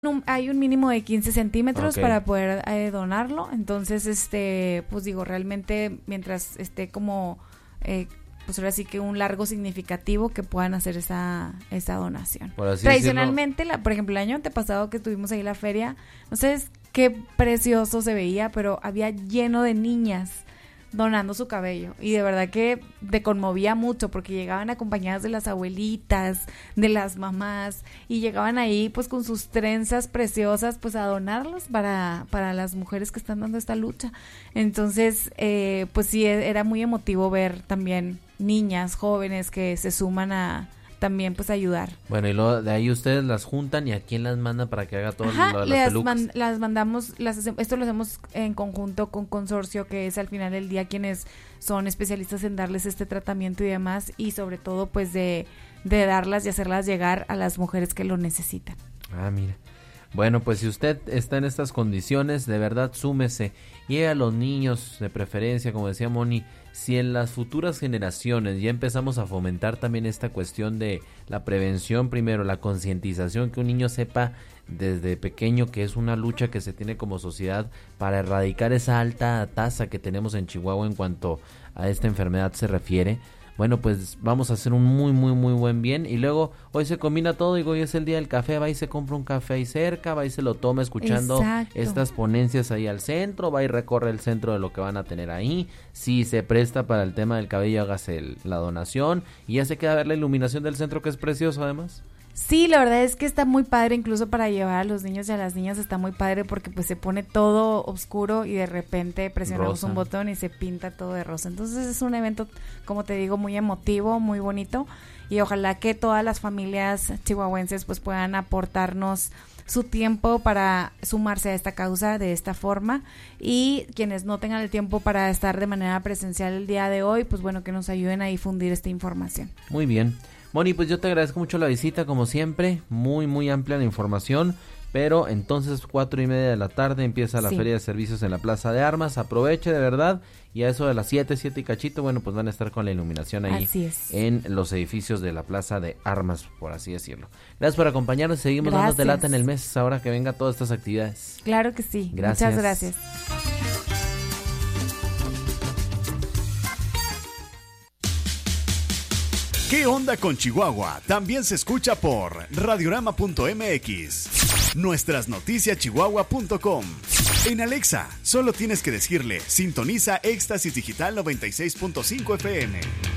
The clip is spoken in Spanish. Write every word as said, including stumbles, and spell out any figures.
un, hay un mínimo de quince centímetros Okay. para poder eh, donarlo. Entonces, este, pues digo, realmente mientras esté como, eh, pues ahora sí que un largo significativo que puedan hacer esa, esa donación. Por así Tradicionalmente, la, por ejemplo, el año antepasado que tuvimos ahí la feria, no sé qué precioso se veía, pero había lleno de niñas donando su cabello, y de verdad que te conmovía mucho porque llegaban acompañadas de las abuelitas, de las mamás, y llegaban ahí pues con sus trenzas preciosas pues a donarlos para, para las mujeres que están dando esta lucha. Entonces eh, pues sí, era muy emotivo ver también niñas, jóvenes que se suman a también pues ayudar. Bueno, y luego de ahí ustedes las juntan, ¿y a quién las mandan para que haga todo Ajá, lo de las las, pelucas? man, las mandamos, las hace, esto lo hacemos en conjunto con Consorcio, que es al final del día quienes son especialistas en darles este tratamiento y demás, y sobre todo pues de, de darlas y hacerlas llegar a las mujeres que lo necesitan. Ah, mira. Bueno, pues si usted está en estas condiciones, de verdad súmese. Y a los niños, de preferencia, como decía Moni, si en las futuras generaciones ya empezamos a fomentar también esta cuestión de la prevención primero, la concientización, que un niño sepa desde pequeño que es una lucha que se tiene como sociedad para erradicar esa alta tasa que tenemos en Chihuahua en cuanto a esta enfermedad se refiere. Bueno, pues vamos a hacer un muy, muy, muy buen bien. Y luego, hoy se combina todo, digo, hoy es el día del café, va y se compra un café ahí cerca, va y se lo toma escuchando Exacto. estas ponencias ahí al centro, va y recorre el centro de lo que van a tener ahí. Si se presta para el tema del cabello, hágase el, la donación, y ya se queda a ver la iluminación del centro, que es precioso además. Sí, la verdad es que está muy padre, incluso para llevar a los niños y a las niñas está muy padre porque pues se pone todo oscuro y de repente presionamos Rosa. un botón y se pinta todo de rosa. Entonces es un evento, como te digo, muy emotivo, muy bonito, y ojalá que todas las familias chihuahuenses pues puedan aportarnos su tiempo para sumarse a esta causa de esta forma, y quienes no tengan el tiempo para estar de manera presencial el día de hoy, pues bueno, que nos ayuden a difundir esta información. Muy bien. Moni, pues yo te agradezco mucho la visita, como siempre, muy, muy amplia la información, pero entonces cuatro y media de la tarde empieza la Sí. Feria de Servicios en la Plaza de Armas, aproveche de verdad, y a eso de las siete, siete y cachito, bueno, pues van a estar con la iluminación ahí Así es. en los edificios de la Plaza de Armas, por así decirlo. Gracias por acompañarnos, seguimos Gracias. dándote lata en el mes, ahora que venga todas estas actividades. Claro que sí. Gracias. Muchas gracias. ¿Qué onda con Chihuahua? También se escucha por radiorama punto m x, nuestras noticias chihuahua punto com. En Alexa, solo tienes que decirle, sintoniza Éxtasis Digital noventa y seis punto cinco F M.